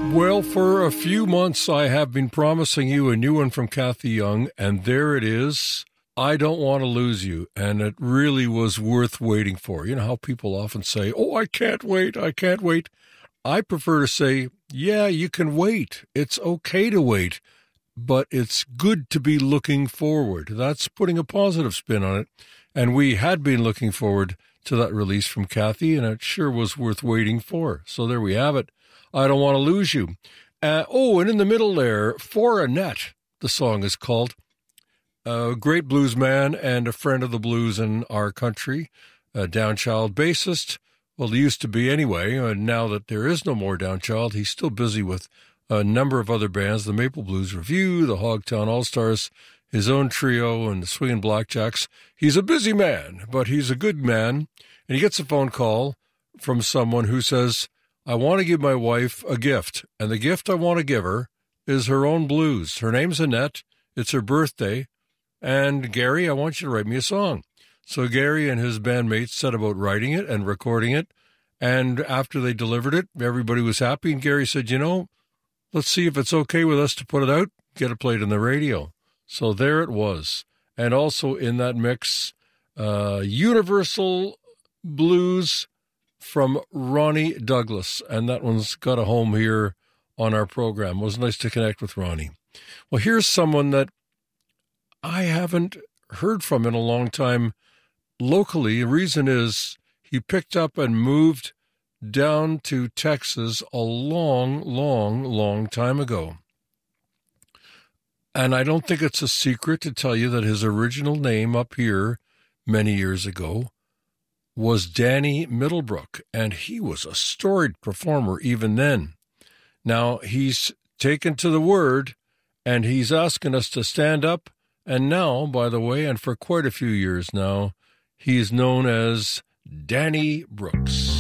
Well, for a few months, I have been promising you a new one from Kathy Young, and there it is. I Don't Want to Lose You, and it really was worth waiting for. You know how people often say, oh, I can't wait, I can't wait. I prefer to say, yeah, you can wait. It's okay to wait, but it's good to be looking forward. That's putting a positive spin on it, and we had been looking forward to that release from Kathy, and it sure was worth waiting for. So there we have it. I Don't Want to Lose You. And in the middle there, For Annette, the song is called. A great blues man and a friend of the blues in our country, a Downchild bassist. Well, he used to be anyway, and now that there is no more Downchild, he's still busy with a number of other bands, the Maple Blues Review, the Hogtown All-Stars, his own trio, and the Swingin' Blackjacks. He's a busy man, but he's a good man, and he gets a phone call from someone who says, I want to give my wife a gift, and the gift I want to give her is her own blues. Her name's Annette. It's her birthday. And, Gary, I want you to write me a song. So Gary and his bandmates set about writing it and recording it. And after they delivered it, everybody was happy. And Gary said, let's see if it's okay with us to put it out, get it played on the radio. So there it was. And also in that mix, Universal Blues from Ronnie Douglas. And that one's got a home here on our program. It was nice to connect with Ronnie. Well, here's someone that I haven't heard from in a long time locally. The reason is he picked up and moved down to Texas a long time ago. And I don't think it's a secret to tell you that his original name up here many years ago was Danny Middlebrook, and he was a storied performer even then. Now, he's taken to the word, and he's asking us to stand up. And now, by the way, and for quite a few years now, he is known as Danny Brooks.